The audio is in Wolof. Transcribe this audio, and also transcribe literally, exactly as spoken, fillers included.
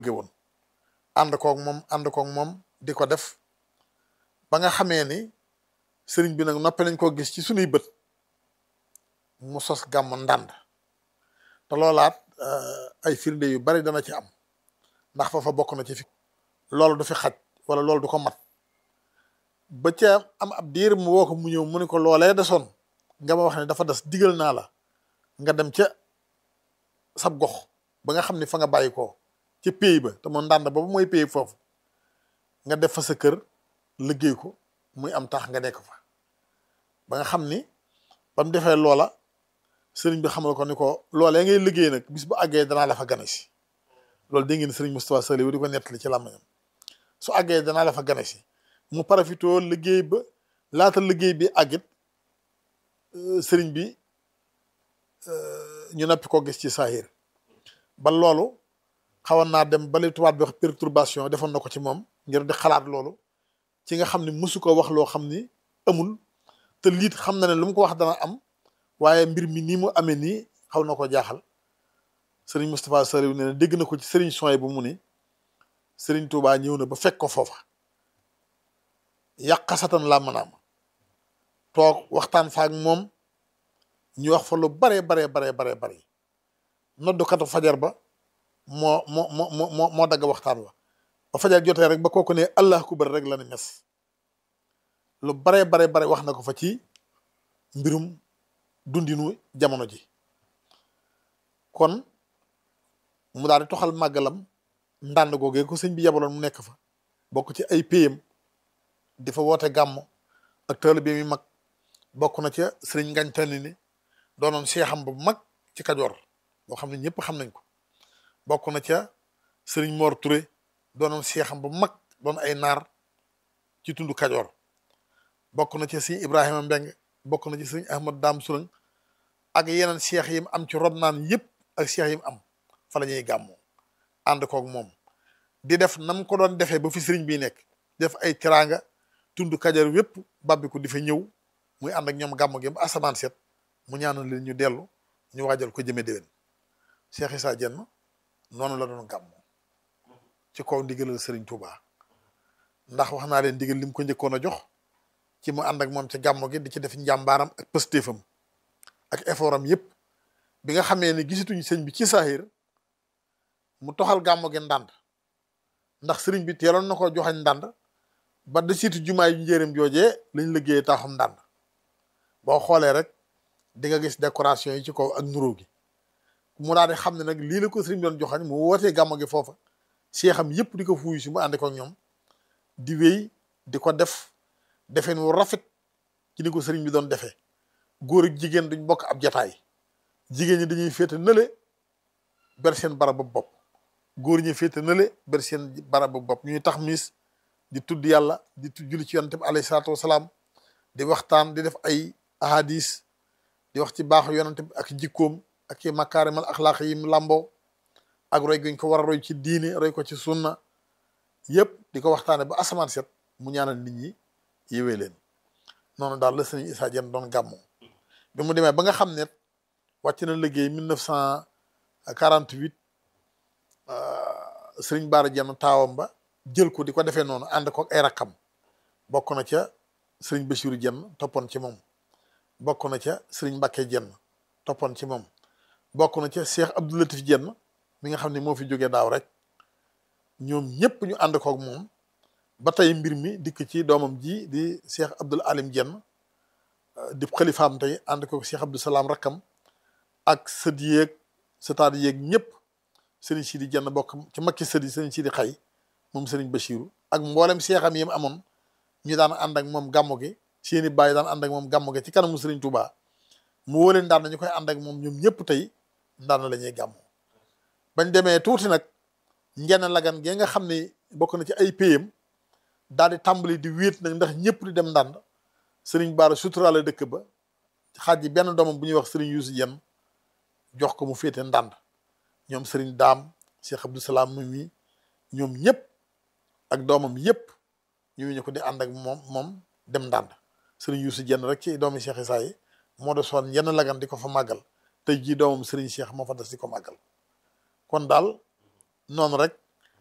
géwoon ànd koog moom ànd koog moom di ko def ba nga xamee ni sëriñ bi nag noppi nañ koo gis ci sunuy bët mu sos gàmm ndànd te loolaat ay firnde yu bari dana ci am ndax foofa bokk na ci fi loolu du fi xaj wala loolu du ko mat ba ca am ab diir mu woo ko mu ñëw mu ne ko loolee desoon nga ma wax ne dafa des digal naa la nga dem ca sab gox ba nga xam ne fa nga bàyyi ko ca pays ba te moom ndànd boobu mooy pays foofu nga def fa sa kër liggéey ko muy am tax nga nekk fa ba nga xam ni ba mu defee loola sëriñ bi xamal ko ni ko loolee ngay liggéey nag bis bu àggee danaa la fa gane si loolu dégg ngeen sëriñ Moustapha Saliou di ko nettali ci làmmiñam su àggee danaa la fa gane si mu profitoo liggéey ba laata liggéey bi àggit sëriñ bi ñu nappi ko gis ci saahir ba loolu xawoon naa dem bali tubaab bi wax perturbation defoon na ko ci moom ngir di xalaat loolu ci nga xam ne mësu ko wax loo xam ni amul te liit xam na ne lu mu ko wax dana am waaye mbir mi nii mu amee nii xaw na ko jaaxal sëriñ Moustapha Saliou nee na dégg na ko ci sëriñ Soy bu mu ni sëriñ Touba ñëw na ba fekk ko foofa yàqasatan laa manaam toog waxtaan fa ak moom ñu wax fa lu baree baree baree baree bare noddukatu fajar ba moo moo moo moo moo dagg waxtaan wa ba fajar jotee rek ba kooku ne allah akbar rek la ne mes lu baree baree bare wax na ko fa ci mbirum dundinu jamono ji kon mu daal di toxal màggalam ndànd googee ko sëñ bi yabaloon mu nekk fa bokk ci ay payam di fa woote gàmm ak taalibe bi mag bokk na ca sëriñ ngañ tànni ni doonoon seexam bu mag ci Kajoor boo xam ne ñëpp xam nañ ko bokk na ca sëriñ Mor Touré doonoon seexam bu mag doon ay naar ci tundu Kajoor bokk na ca sëriñ Ibrahima Mbeng bokk na ci sëriñ Ahmad Daam Surang ak yeneen seex yi mu am ci rob naan yëpp ak seex yi mu am fa la ñuy gàmmoo ànd koog moom di def nam ko doon defee ba fi sëriñ bi nekk def ay teraanga tund Kajoor wépp babbi ko di fa ñëw muy ànd ak ñoom gàmm gi ba asamaan set mu ñaanal leen ñu dellu ñu waajal ko jëme déwén Cheikh Issa Diène noonu la doon gàmm ci kaw ndigalal Serigne Touba ndax wax naa leen ndigal lim ko njëkkoon a jox ci mu ànd ak moom ci gàmm gi di ci def njàmbaaram ak pëstéefam ak effort am yëpp bi nga xamee ne gisituñu sëñ bi ci saahir mu toxal gàmm gi ndànd ndax sëriñ bi teeloon na ko joxañ ndànd ba de siitu jumaa yu njëriñ joojee lañ liggéeyee taaxum ndànd boo xoolee rek di nga gis décoration yi ci kaw ak nuroo gi mu daal di xam ne nag lii la ko sëriñ bi doon joxañ mu wootee gàmm gi foofa seexam yëpp di ko fuuyu si mu ànd ko ak ñoom di wéy di ko def defeen wu rafet ci ni ko sëriñ bi doon defee góor ak jigéen duñ bokk ab jataay jigéen ñi dañuy féete nële ber seen barabu bopp góor ñi féete nële ber seen barabu bopp ñuy tax mis di tudd yàlla di julli ci yonent bi alayhi salaatu wasalaam di waxtaan di def ay ahadis di wax ci baaxu yonent bi ak jikkoom ak i makaarimal axlaaq yi mu làmboo ak roy guñ ko war a roy ci diine roy ko ci sunna yëpp di ko waxtaane ba asamaan set mu ñaanal nit ñi yéwee leen noonu daal la sëriñ Issa Diène doon gàmmu bi mu demee ba nga xam ne wàcc na liggéey mille neuf cent quarante-huit sëriñ Baara Diène taawam ba jël ko di ko defee noonu ànd ko ay rakkam bokk na ca sëriñ Bassirou Diène toppoon ci moom bokk na ca sëriñ Mbacké Diène toppoon ci moom bokk na ca Cheikh Abdou Latif Diène mi nga xam ne moo fi jógee daaw rek ñoom ñëpp ñu ànd koog moom ba tey mbir mi dikk ci doomam ji di Cheikh Abdoul Alim Diène di xalifaam tey ànd koog Cheikh Abdou Salaam rakkam ak sët yeeg sëtaat yeeg ñëpp sëriñ Sidi Diène bokk ci makki sët yi sëriñ Sidi Xay moom sëriñ Bassirou ak mboolem seexam yi mu amoon ñu daan ànd ak moom gàmmu gi seeni baay daan ànd ak moom gàmmu gi ci kanamu sëriñ Touba mu woo leen daan ñu koy ànd ak moom ñoom ñëpp tey daan la ñuy gàmmu bañ demee tuuti nag ngenn lagan gee nga xam ne bokk na ci ay payam daal di tàmbali di wéet nag ndax ñëpp di dem ndànd sëriñ Baara suturaale dëkk ba xaaj yi benn doomam bu ñuy wax sëriñ Youssou Diène jox ko mu féete ndànd ñoom sëriñ Daam Cheikh Abdou Salaam mi ñoom ñëpp ak doomam yëpp ñu ñu ko di ànd ak moom moom dem ndànd sëriñ Youssou Diène rek ci doomi Cheikh Issa yi moo de soon yenn lagan di ko fa màggal tey jii doomam sëriñ Cheikh moo fa des di ko màggal kon daal noonu rek